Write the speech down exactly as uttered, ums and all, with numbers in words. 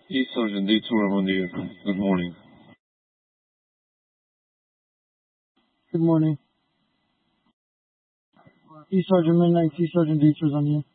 East Sergeant D two, I'm on the air. Good morning. Good morning. East Sergeant Midnight, East Sergeant D two is on the air.